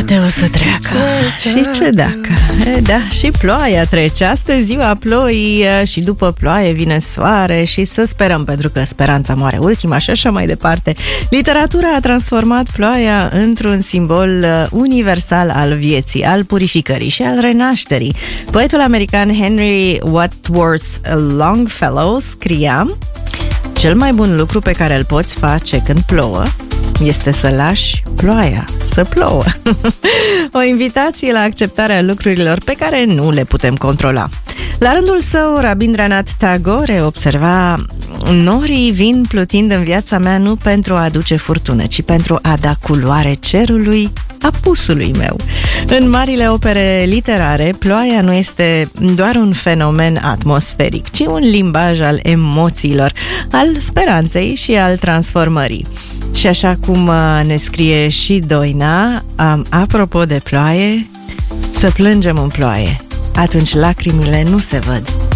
Toate o să treacă. Și ce dacă? Da, și ploaia trece. Astăzi ziua ploii și după ploaie vine soare și să sperăm, pentru că speranța moare ultima și așa mai departe. Literatura a transformat ploaia într-un simbol universal al vieții, al purificării și al renașterii. Poetul american Henry Wadsworth Longfellow scria: cel mai bun lucru pe care îl poți face când plouă este să lași ploaia să plouă. O invitație la acceptarea lucrurilor pe care nu le putem controla. La rândul său, Rabindranath Tagore observa: norii vin plutind în viața mea nu pentru a aduce furtună, ci pentru a da culoare cerului, apusului meu. În marile opere literare, ploaia nu este doar un fenomen atmosferic, ci un limbaj al emoțiilor, al speranței și al transformării. Și așa cum ne scrie și Doina, apropo de ploaie, să plângem în ploaie, atunci lacrimile nu se văd.